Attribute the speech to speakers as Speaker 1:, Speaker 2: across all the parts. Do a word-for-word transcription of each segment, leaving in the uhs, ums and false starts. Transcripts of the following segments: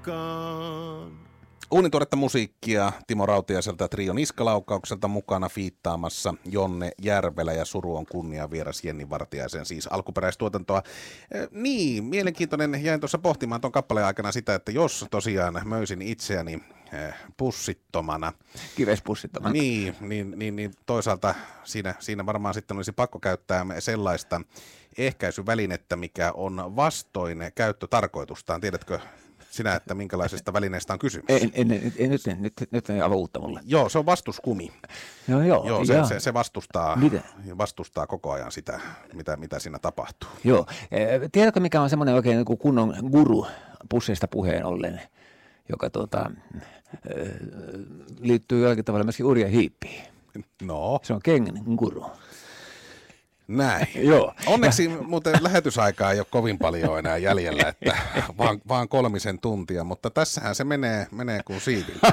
Speaker 1: nurkkaan.
Speaker 2: Uunituoretta musiikkia Timo Rautiaiselta Trio Niskalaukaukselta mukana fiittaamassa Jonne Järvelä ja Suru on kunnia vieras Jenni Vartiaisen, siis alkuperäistuotantoa. Eh, niin, mielenkiintoinen. Jäin tuossa pohtimaan tuon kappaleen aikana sitä, että jos tosiaan möisin itseäni eh, pussittomana.
Speaker 3: Kivespussittomana.
Speaker 2: Niin, niin, niin, niin toisaalta siinä, siinä varmaan sitten olisi pakko käyttää sellaista ehkäisyvälinettä, mikä on vastoin käyttötarkoitustaan. Tiedätkö sinä, että minkälaisesta välineestä on kysymys?
Speaker 3: En, en, en, en, nyt, nyt, nyt ei aivan uutta mulle.
Speaker 2: Joo, se on vastuskumi.
Speaker 3: No joo,
Speaker 2: joo, se, se, se vastustaa, vastustaa koko ajan sitä, mitä, mitä siinä tapahtuu.
Speaker 3: Joo. Tiedätkö, mikä on semmoinen oikein niin kuin kunnon guru pusseista puheen ollen, joka tuota, liittyy jollakin tavalla myöskin Urja Hiippiin?
Speaker 2: No.
Speaker 3: Se on Kengen guru.
Speaker 2: Näin.
Speaker 3: Joo.
Speaker 2: Onneksi muuten lähetysaikaa ei ole kovin paljon enää jäljellä, että vaan, vaan kolmisen tuntia, mutta tässähän se menee, menee kuin siivillä.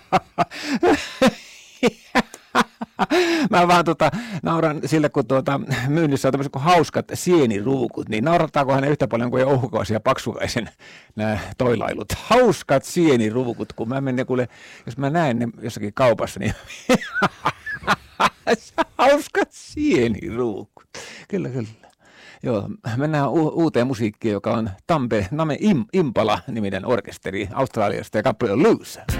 Speaker 3: Mä vaan tota, nauran sille, kun tuota, myynnissä on tämmöiset kuin hauskat sieniruukut, niin naurataanko hän yhtä paljon kuin Ouhukaisen ja Paksukaisen nämä toilailut. Hauskat sieniruukut, kun mä menen, kuule, jos mä näen ne jossakin kaupassa, niin hauskat sieniruukut. Kyllä, kyllä. Joo, mennään u- uuteen musiikkiin, joka on Tampe Name Im- Impala-niminen orkesteri Australiasta ja kappale on Loose.